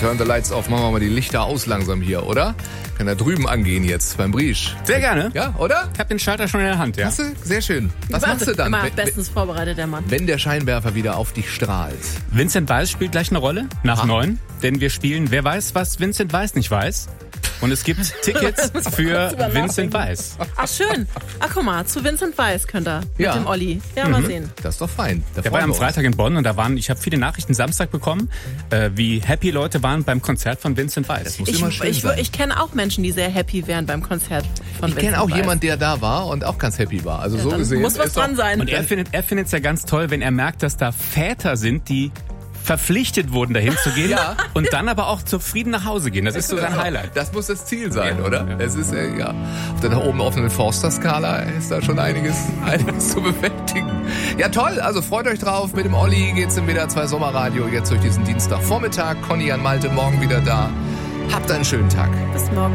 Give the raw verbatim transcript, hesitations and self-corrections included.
Turn the lights off, machen wir mal die Lichter aus langsam hier, oder? Kann da drüben angehen jetzt beim Briesch. Sehr gerne. Ja, oder? Ich habe den Schalter schon in der Hand, ja. Hast du? Sehr schön. Was machst du dann? Immer wenn, bestens vorbereitet, der Mann. wenn der Scheinwerfer wieder auf dich strahlt? Vincent Weiss spielt gleich eine Rolle, nach Ah. neun. Denn wir spielen Wer weiß, was Vincent Weiss nicht weiß. Und es gibt Tickets für Vincent Weiss. Ach, schön. Ach, guck mal, zu Vincent Weiss könnt ihr. Ja. Mit dem Olli. Ja, mal sehen. Das ist doch fein. Da Der war freuen am wir uns. Freitag in Bonn und da waren, ich habe viele Nachrichten Samstag bekommen, äh, wie happy Leute waren beim Konzert von Vincent Weiss. Muss Ich, immer schön ich, sein. ich kenne auch Menschen, die sehr happy wären beim Konzert von Ich Vincent kenne auch Weiss. jemanden, der da war und auch ganz happy war. Also Ja, so dann gesehen. muss was ist doch- dran sein. Und er findet er findet es ja ganz toll, wenn er merkt, dass da Väter sind, die verpflichtet wurden, dahin zu gehen Ja. und dann aber auch zufrieden nach Hause gehen. Das ist so sein Highlight. Das muss das Ziel sein, Ja, oder? ja. Es ist, äh, ja. Auf der nach oben offenen Forster-Skala ist da schon einiges, einiges zu bewältigen. Ja, toll. Also freut euch drauf. Mit dem Olli geht's im W D R zwei Sommerradio jetzt durch diesen Dienstagvormittag. Conny an Malte morgen wieder da. Habt einen schönen Tag. Bis morgen.